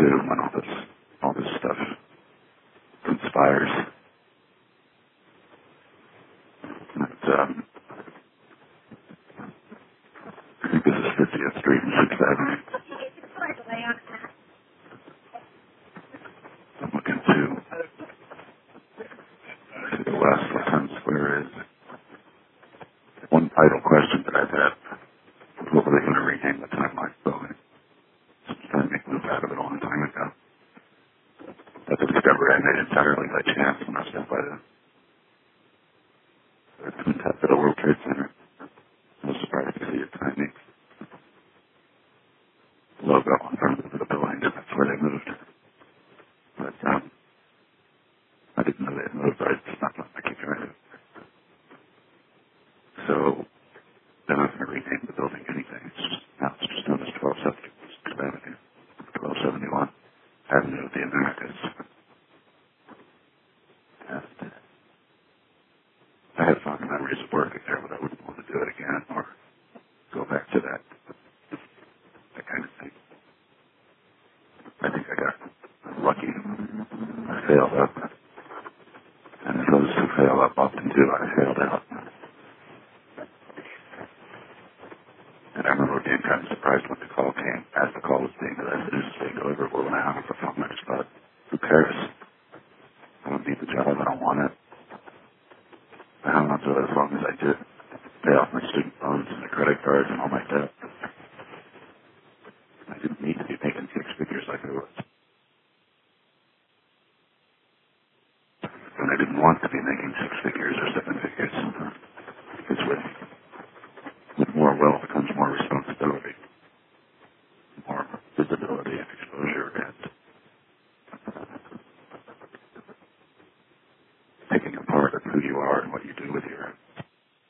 too when all this stuff conspires. But, I think this is 50th Street and 6th Avenue. I'm looking to the west where Times Square is. One idle question that I've had, what were they going to rename the Timeline building? Trying to make a move out of it a long time ago. That's a discovery I made entirely by chance when I was down by the Twin Towers of the World Trade Center. I was surprised to see a tiny logo in front of the building, and that's where they moved. But I didn't know they had moved, but it's not like I tried it. So they're not going to rename the building anything. Now it's just known as 1271 Avenue of the Americas. And I had fond memories of working there, but I wouldn't want to do it again or go back to that kind of thing. I think I got lucky. I failed up. And if those who fail up often do, I failed out. And I remember being kind of surprised when the call came, as the call was being delivered. Well, when I hung up the phone, I just thought, who cares? I don't need the job. I don't want it. I hung on to it as long as I did. Pay off my student loans and the credit cards and all my debt. I didn't need to be making six figures like I was. And I didn't want to be making six figures or seven figures. Because with more wealth comes more responsibility, more visibility and exposure, and taking a part of who you are and what you do with your